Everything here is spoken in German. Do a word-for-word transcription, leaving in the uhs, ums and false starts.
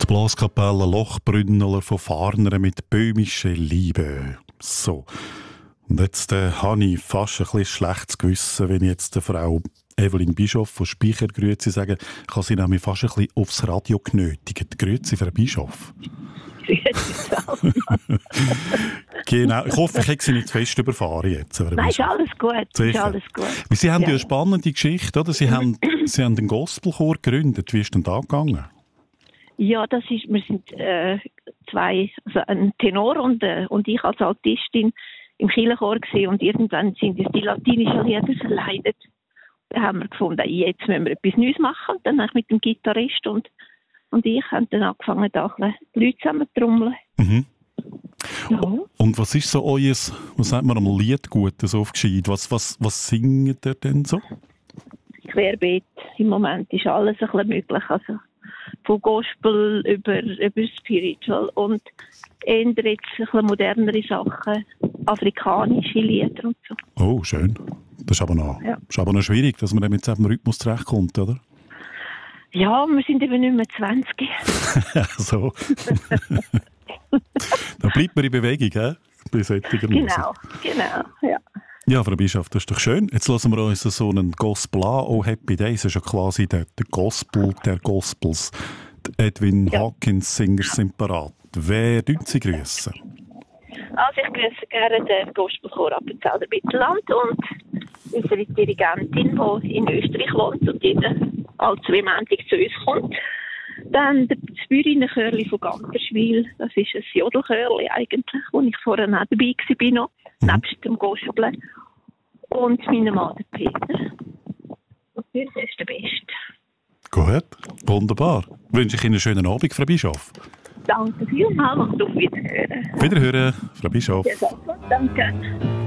Die Blaskapelle Lochbrünneler von Farneren mit böhmischer Liebe. So. Und jetzt äh, habe ich fast ein bisschen schlechtes Gewissen, wenn ich jetzt der Frau Evelyn Bischof von Speicher Grüezi sage. Ich habe sie nämlich fast ein bisschen aufs Radio genötigt. Grüezi, Frau Bischof. Genau. Ich hoffe, ich habe sie nicht zu fest überfahren jetzt. Nein, ist alles gut. Ist alles gut. Sie haben ja ja eine spannende Geschichte, oder? Sie haben, Sie haben einen Gospelchor gegründet. Wie ist denn da gegangen? Ja, das ist, wir sind äh, zwei, also ein Tenor und, äh, und ich als Altistin im Kirchenchor gewesen, und irgendwann sind uns die latinischen Lieder verleidet. Da haben wir gefunden, jetzt müssen wir etwas Neues machen. Dann habe ich mit dem Gitarrist und, und ich haben dann angefangen, da die Leute zusammen zu trommeln. Mhm. Ja. Und was ist so euer, was sagt man am Lied Gutes aufgescheit? Was, was, was singt ihr denn so? Querbeet. Im Moment ist alles ein bisschen möglich. Also von Gospel über, über Spiritual und eher jetzt ein bisschen modernere Sachen, afrikanische Lieder und so. Oh, schön. Das ist aber noch, ja. ist aber noch schwierig, dass man dann mit diesem Rhythmus zurechtkommt, oder? Ja, wir sind eben nicht mehr zwanzig. so. Dann bleibt man in Bewegung, hä? Bei solchen Genau, genau, ja. Ja, Frau Bischof, das ist doch schön. Jetzt lassen wir uns so einen Gospel an. Oh, Happy Days, das ist ja quasi der, der Gospel der Gospels. Edwin ja. Hawkins Singer sind parat. Wer dürfen Sie grüßen? Also ich grüße gerne den Gospelchor Appenzelder Mittelland und unsere Dirigentin, die in Österreich wohnt und jeden alle zwei Monate zu uns kommt. Dann das Bäuerinnen Chörli von Ganterschwil, das ist ein Jodelchörli eigentlich, wo ich vorher auch dabei war noch, mhm. nebst dem Gospel. Und mein Mann, der Peter. Und für das ist der Beste. Gut, wunderbar. Wünsche ich Ihnen einen schönen Abend, Frau Bischof. Danke vielmals und auf Wiederhören. Wiederhören, Frau Bischof. Ja, danke.